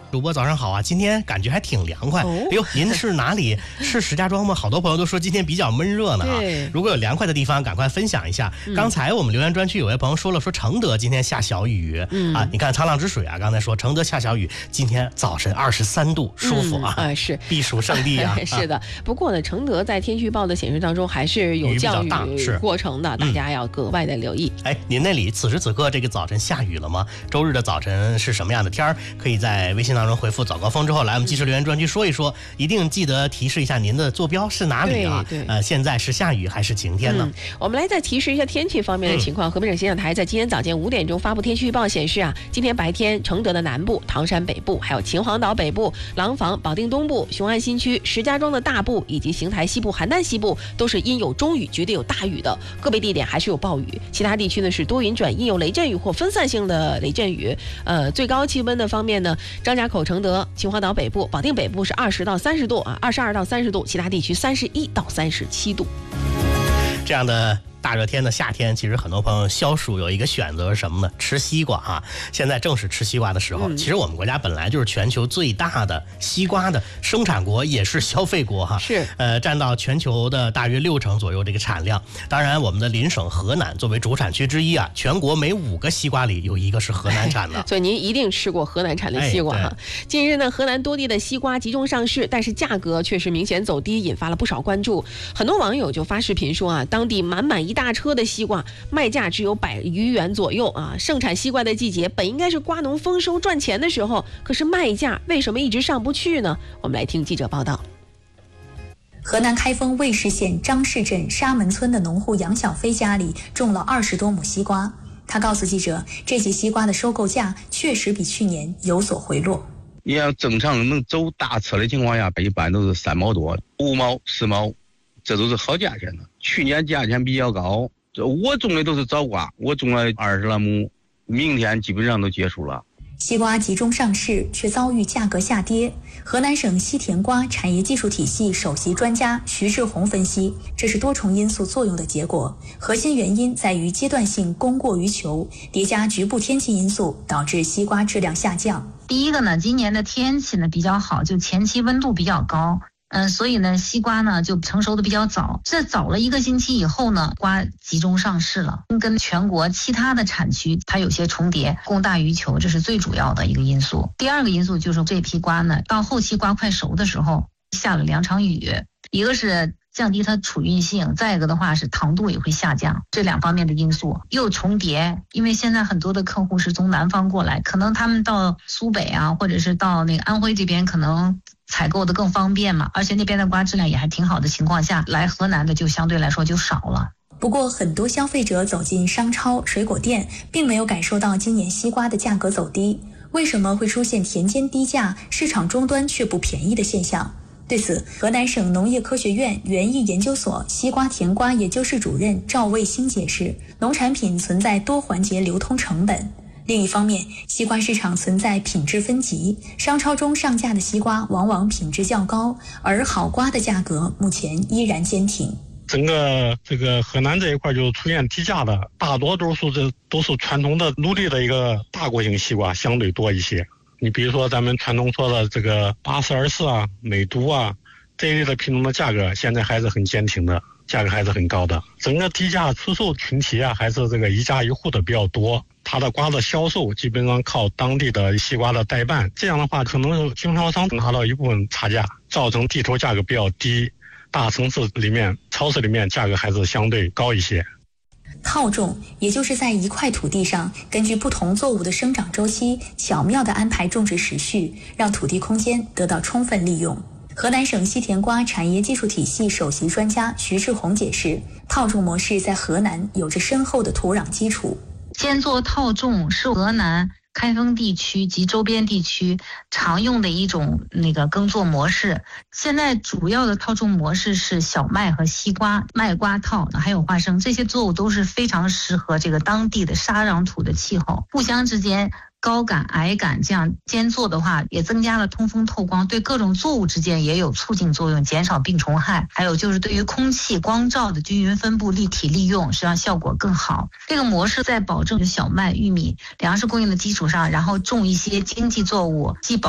主播早上好啊，今天感觉还挺凉快。哎呦，您是哪里？是石家庄吗？好多朋友都说今天比较闷热呢啊。如果有凉快的地方，赶快分享一下。刚才我们留言专区有位朋友说了，说承德今天下小雨啊。你看沧浪之水啊，刚才说承德下小雨，今天早晨23度，舒服啊。 是避暑胜地啊。 是的，不过呢，承德在天气预报的显示当中还是有降雨过程的，大家要格外的留意。 您那里此时此刻这个早晨下雨了吗？周日的早晨是什么样的天儿？可以在微信当中回复早高峰之后来我们及时留言专区说一说，一定记得提示一下您的坐标是哪里啊？现在是下雨还是晴天呢？ 我们来再提示一下天气方面的情况。河北省气象台在今天早间5点钟发布天气预报显示啊，今天白天承德的南部、唐山北部、还有秦皇岛北部、廊坊、保定东部、雄安新区、石家庄的大部以及邢台西部、邯郸西部都是阴有中雨，局部有大雨的，个别地点还是有暴雨。其他地区呢是多云转阴有雷阵雨或分散性的雷阵雨。最高气温的方面呢，张家口、承德、秦皇岛北部、保定北部是20到30度啊，22到30度，其他地区31到37度。 这样的大热天的夏天，其实很多朋友消暑有一个选择是什么呢？吃西瓜啊！现在正是吃西瓜的时候。其实我们国家本来就是全球最大的西瓜的生产国，也是消费国哈。 是占到全球的大约60%左右这个产量。当然，我们的邻省河南作为主产区之一啊，全国每5个西瓜里有1个是河南产的。 所以您一定吃过河南产的西瓜哈。近日呢，河南多地的西瓜集中上市，但是价格却是明显走低，引发了不少关注。很多网友就发视频说啊，当地满一大车的西瓜卖价只有100余元左右啊！盛产西瓜的季节本应该是瓜农丰收赚钱的时候，可是卖价为什么一直上不去呢？我们来听记者报道。 河南开封尉氏县张氏镇沙门村的农户杨小飞家里种了20多亩西瓜，他告诉记者，这些西瓜的收购价确实比去年有所回落。 要正常能走大车的情况下，一般都是3毛多、5毛、10毛，这都是好价钱的。去年价钱比较高，我种的都是早瓜，我种了20来亩，明天基本上都结束了。 西瓜集中上市，却遭遇价格下跌。河南省西甜瓜产业技术体系首席专家徐志红分析，这是多重因素作用的结果，核心原因在于阶段性供过于求，叠加局部天气因素，导致西瓜质量下降。 第一个呢，今年的天气呢比较好，就前期温度比较高。所以呢，西瓜呢就成熟的比较早，这早了1个星期以后呢，瓜集中上市了，跟全国其他的产区它有些重叠，供大于求，这是最主要的一个因素。第二个因素就是这批瓜呢，到后期瓜快熟的时候，下了2场雨，一个是降低它储运性，再一个的话是糖度也会下降，这2方面的因素又重叠。因为现在很多的客户是从南方过来，可能他们到苏北啊，或者是到那个安徽这边，可能采购的更方便嘛，而且那边的瓜质量也还挺好的情况下，来河南的就相对来说就少了。 不过很多消费者走进商超、水果店，并没有感受到今年西瓜的价格走低。为什么会出现田间低价，市场终端却不便宜的现象？对此，河南省农业科学院园艺研究所西瓜甜瓜研究室主任赵卫星解释，农产品存在多环节流通成本。另一方面，西瓜市场存在品质分级，商超中上架的西瓜往往品质较高，而好瓜的价格目前依然坚挺。 整个这个河南这一块就出现低价的，大多数这都是传统的努力的一个大国型西瓜相对多一些。你比如说咱们传统说的这个8024啊、美都啊这一类的品种的价格，现在还是很坚挺的，价格还是很高的。整个低价出售群体啊，还是这个一家一户的比较多。它的瓜的销售基本上靠当地的西瓜的代办，这样的话可能经销商拿到一部分差价，造成地头价格比较低。大城市里面、超市里面价格还是相对高一些。 套种，也就是在一块土地上，根据不同作物的生长周期，巧妙地安排种植时序，让土地空间得到充分利用。河南省西甜瓜产业技术体系首席专家徐志红解释，套种模式在河南有着深厚的土壤基础。 间作套种是河南开封地区及周边地区常用的一种耕作模式。现在主要的套种模式是小麦和西瓜、麦瓜套，还有花生，这些作物都是非常适合这个当地的沙壤土的气候，互相之间高感、矮感，这样间作的话也增加了通风透光，对各种作物之间也有促进作用，减少病虫害。还有就是对于空气光照的均匀分布、立体利用，实际上效果更好。这个模式在保证小麦、玉米粮食供应的基础上，然后种一些经济作物，既保